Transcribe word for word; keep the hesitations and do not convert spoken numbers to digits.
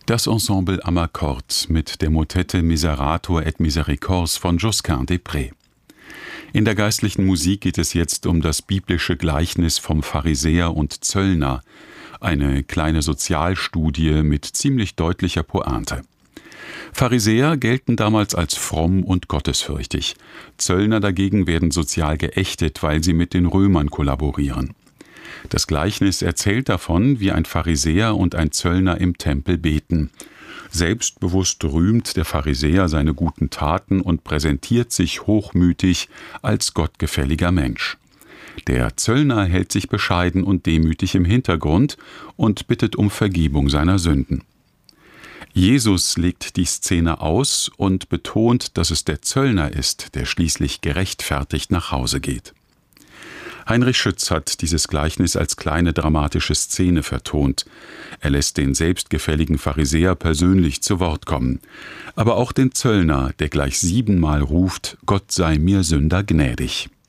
Das Ensemble Amarcord mit der Motette Miserator et Misericors von Josquin des Près. In der geistlichen Musik geht es jetzt um das biblische Gleichnis vom Pharisäer und Zöllner, eine kleine Sozialstudie mit ziemlich deutlicher Pointe. Pharisäer gelten damals als fromm und gottesfürchtig. Zöllner dagegen werden sozial geächtet, weil sie mit den Römern kollaborieren. Das Gleichnis erzählt davon, wie ein Pharisäer und ein Zöllner im Tempel beten. Selbstbewusst rühmt der Pharisäer seine guten Taten und präsentiert sich hochmütig als gottgefälliger Mensch. Der Zöllner hält sich bescheiden und demütig im Hintergrund und bittet um Vergebung seiner Sünden. Jesus legt die Szene aus und betont, dass es der Zöllner ist, der schließlich gerechtfertigt nach Hause geht. Heinrich Schütz hat dieses Gleichnis als kleine dramatische Szene vertont. Er lässt den selbstgefälligen Pharisäer persönlich zu Wort kommen, aber auch den Zöllner, der gleich siebenmal ruft: Gott sei mir Sünder gnädig.